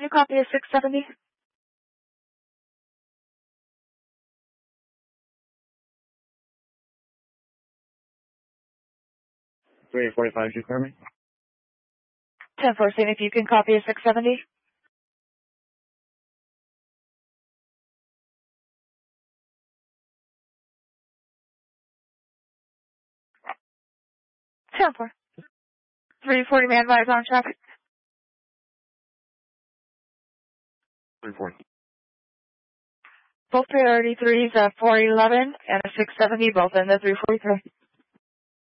you copy a 670? 345, you clear me? 10-4, seeing if you can copy a 670. Temper. 340 man vibes on traffic. 340. Both priority 3s, 411 and a 670, both in the 343.